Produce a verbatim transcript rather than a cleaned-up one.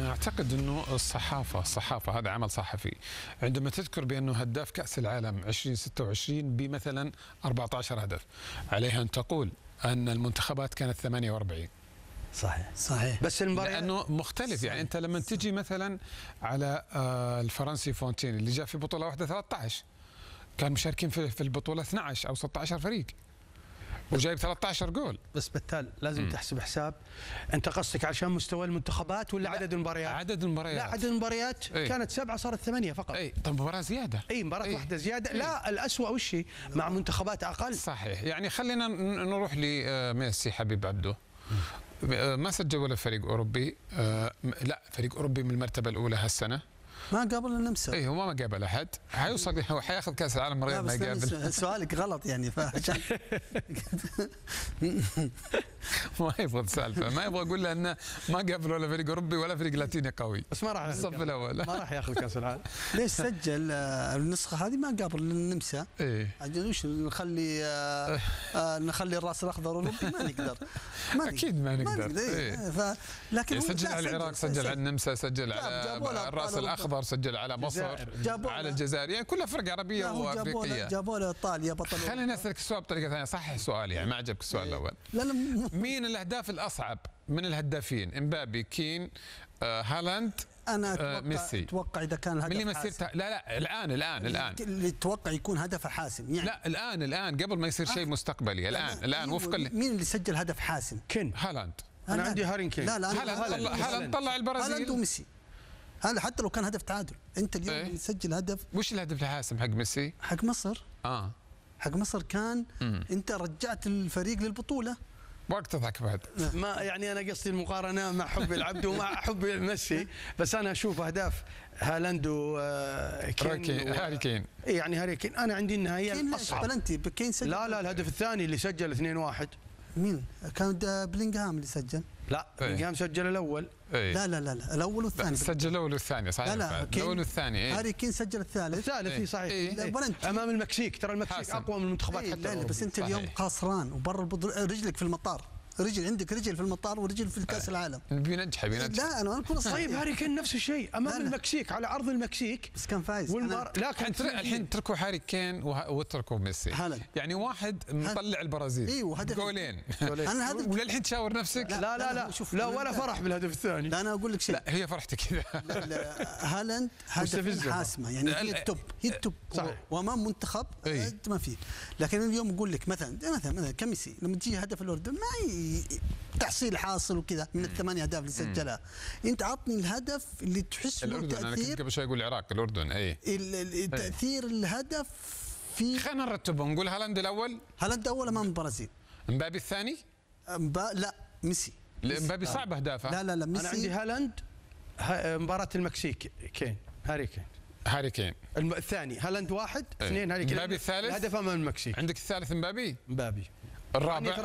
اعتقد انه الصحافه الصحافه هذا عمل صحفي، عندما تذكر بانه هداف كاس العالم ألفين وستة وعشرين بمثلا أربعة عشر هدف، عليها ان تقول ان المنتخبات كانت ثمانية وأربعين. صحيح صحيح بس المباراه لانه مختلف. يعني انت لما تجي مثلا على الفرنسي فونتين اللي جاء في بطوله واحده ثلاثة عشر، كان مشاركين في في البطوله اثني عشر او ستة عشر فريق وجايب ثلاثة عشر جول. بس بتال لازم م. تحسب حساب. انت قصدك عشان مستوى المنتخبات ولا عدد المباريات؟ عدد المباريات. لا عدد المباريات ايه؟ كانت سبعه صارت ثمانيه فقط. اي طب مباراه زياده. اي مباراه ايه؟ واحده زياده. ايه؟ لا الأسوأ وش مع منتخبات اقل. صحيح. يعني خلينا نروح لميسي حبيب عبده. ما سجل ولا فريق اوروبي، لا فريق اوروبي من المرتبه الاولى هالسنه. ما قابل النمسا. اي هو ما قابل احد، حيوصل هو حياخذ كاس العالم مرات ما يقابل. سؤالك غلط يعني فعشان ما يبغى السالفه، ما يبغى اقول له انه ما قابل ولا فريق اوروبي ولا فريق لاتيني قوي. بس ما راح الصف الاول ما راح ياخذ كاس العالم. ليش سجل النسخه هذه ما قابل النمسا؟ ايه اجل وش نخلي آه آه نخلي الراس الاخضر اوروبي؟ ما نقدر. ما اكيد ما نقدر. ما نقدر. إيه. ف... لكن سجل على العراق، سجل على النمسا، سجل على الراس الاخضر، سجل على مصر، على الجزائر، يعني كلها فرق عربيه وافريقيه. جابوا له ايطاليا بطل. خليني اسالك السؤال بطريقه ثانيه، صحح سؤالي يعني ما عجبك السؤال الاول. لا لا مين الاهداف الاصعب من الهدافين؟ امبابي، كين، آه، هالاند، انا اتوقع آه، ميسي. اتوقع اذا كان الهدف من اللي مسيرته. لا لا الان الان الان اللي اتوقع يكون هدف حاسم يعني. لا الان الان قبل ما يصير شيء مستقبلي. الان الان وفقا مين اللي سجل هدف حاسم؟ كين. هالاند. انا عندي هارين كين. لا لا هالاند. هالاند طلع البرازيل. هالاند وميسي. هذا حتى لو كان هدف تعادل، انت اليوم ايه؟ تسجل هدف. وش الهدف الحاسم حق ميسي؟ حق مصر. اه حق مصر كان مم. انت رجعت الفريق للبطوله. وقت تضحك بعد. ما يعني انا قصدي المقارنه مع حب العبد ومع حب ميسي، بس انا اشوف اهداف هالاند وكين هاري كين. يعني هاري كين انا عندي النهائيه اصعب. بلنتي بكين سجل. لا لا الهدف الثاني اللي سجل اثنين واحد. مين؟ كان بلينغهام اللي سجل. لا بلينغهام سجل الاول. ايه؟ لا لا لا لا الاول والثاني. سجل الاول والثاني صحيح. لا لا الاول والثاني. ايه؟ هاري كين سجل الثالث. الثالث اي صحيح. ايه؟ إيه؟ امام المكسيك، ترى المكسيك حاسم. اقوى من المنتخبات ايه؟ حتى. لا لا بس انت اليوم صحيح. خسران وبرا رجلك في المطار. رجل عندك رجل في المطار ورجل في كاس العالم. بينجح بينجح. لا انا اقول صحيح. طيب هاري كين نفس الشيء امام لا لا. المكسيك على ارض المكسيك بس كان فايز. والمر... لا كان الحين تركوا هاري كين واتركوا ميسي. هلن. يعني واحد مطلع البرازيل. ايوه هدف جولين. انا هدف وللحين تشاور نفسك. لا لا لا, لا, شوف لا ولا فرح بالهدف الثاني. لا انا اقول لك شيء. لا هي فرحتك كذا. هالاند هدف حاسمه يعني هي التوب هي التوب وامام منتخب ما فيه. لكن اليوم اقول لك مثلا مثلا مثلا كميسي لما تجي هدف الاردن ما تحصيل حاصل وكذا من الثمانية أهداف اللي سجلها، أنت عطني الهدف اللي تحس له الأردن. تأثير. أنا كنت قبل شوي أقول العراق، الأردن. أي التأثير الهدف في. خلينا نرتبهم، نقول هالاند الأول. هالاند الأول أمام البرازيل. امبابي الثاني؟ مبا... لا ميسي. امبابي صعب أهدافه. لا لا لا ميسي. أنا عندي هالاند ه... مباراة المكسيك كين هاري كين. هاري كين الم... الثاني هالاند واحد اثنين هاري كين. امبابي الثالث. هدف أمام المكسيك. عندك الثالث امبابي؟ امبابي. الرابع